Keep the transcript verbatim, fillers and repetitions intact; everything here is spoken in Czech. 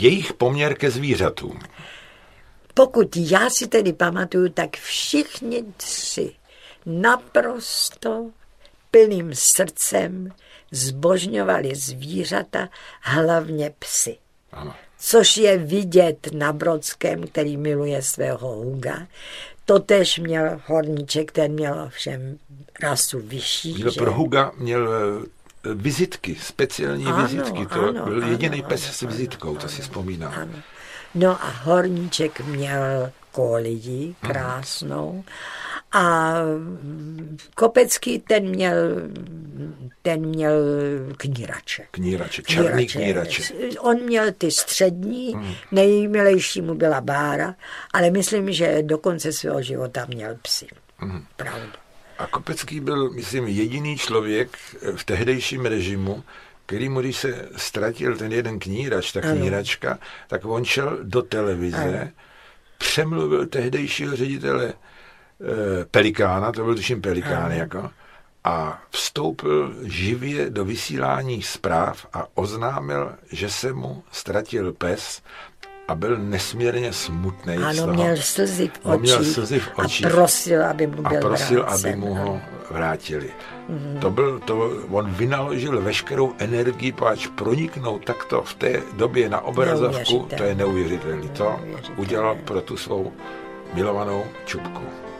jejich poměr ke zvířatům. Pokud já si tedy pamatuju, tak všichni tři naprosto plným srdcem zbožňovali zvířata, hlavně psy. Ano. Což je vidět na Brodském, který miluje svého Huga. Totež měl Horníček, ten měl všem rasu vyšší. Měl pro Huga měl vizitky, speciální ano, vizitky. To ano, byl jediný ano, pes ano, s vizitkou, ano, to si vzpomínám. Ano. No a Horníček měl kolidí krásnou a Kopecký ten měl, ten měl knírače. Knírače, černý knírače. On měl ty střední, hmm. nejmilejší mu byla Bára, ale myslím, že do konce svého života měl psy. Hmm. Pravdu. A Kopecký byl, myslím, jediný člověk v tehdejším režimu, který mu, když se ztratil ten jeden knírač, ta kníračka, ano. tak on šel do televize, ano. přemluvil tehdejšího ředitele e, Pelikána, to byl tuším Pelikán, jako, a vstoupil živě do vysílání zpráv a oznámil, že se mu ztratil pes a byl nesmírně smutný. Ano, měl slzy v očích, měl slzy v očích a prosil, aby mu byl a prosil, vrácen, aby mu ho vrátili. Mm. To byl, to, on vynaložil veškerou energii, páč proniknout takto v té době na obrazovku, to je neuvěřitelné. To udělal pro tu svou milovanou Čupku.